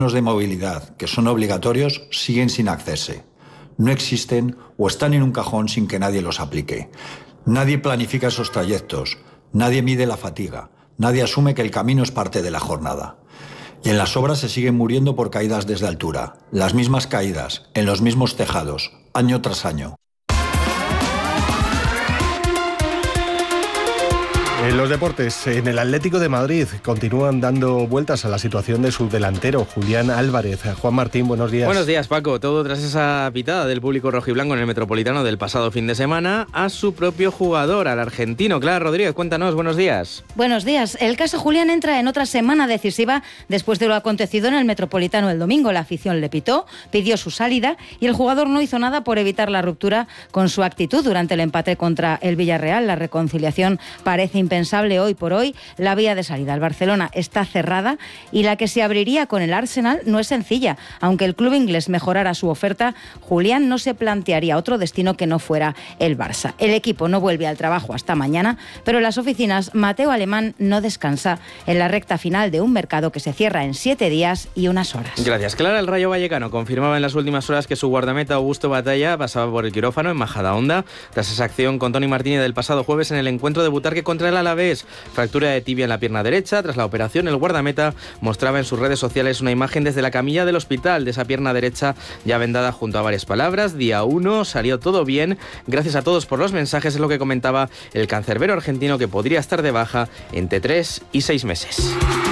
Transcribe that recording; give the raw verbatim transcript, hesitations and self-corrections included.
de movilidad, que son obligatorios, siguen sin hacerse. No existen o están en un cajón sin que nadie los aplique. Nadie planifica esos trayectos, nadie mide la fatiga, nadie asume que el camino es parte de la jornada. Y en las obras se siguen muriendo por caídas desde altura, las mismas caídas, en los mismos tejados, año tras año. En los deportes, en el Atlético de Madrid continúan dando vueltas a la situación de su delantero, Julián Álvarez. Juan Martín, buenos días. Buenos días, Paco. Todo tras esa pitada del público rojiblanco en el Metropolitano del pasado fin de semana a su propio jugador, al argentino. Clara Rodríguez, cuéntanos, buenos días. Buenos días. El caso Julián entra en otra semana decisiva después de lo acontecido en el Metropolitano el domingo. La afición le pitó, pidió su salida y el jugador no hizo nada por evitar la ruptura con su actitud durante el empate contra el Villarreal. La reconciliación parece impensable. Impensable hoy por hoy. La vía de salida al Barcelona está cerrada y la que se abriría con el Arsenal no es sencilla. Aunque el club inglés mejorara su oferta, Julián no se plantearía otro destino que no fuera el Barça. El equipo no vuelve al trabajo hasta mañana, pero en las oficinas Mateo Alemán no descansa en la recta final de un mercado que se cierra en siete días y unas horas. Gracias, Clara. El Rayo Vallecano confirmaba en las últimas horas que su guardameta Augusto Batalla pasaba por el quirófano en Majadahonda tras esa acción con Toni Martínez del pasado jueves en el encuentro de Butarque contra el Alavés. Fractura de tibia en la pierna derecha. Tras la operación, el guardameta mostraba en sus redes sociales una imagen desde la camilla del hospital de esa pierna derecha ya vendada junto a varias palabras. Día uno, salió todo bien. Gracias a todos por los mensajes, es lo que comentaba el cancerbero argentino, que podría estar de baja entre tres y seis meses.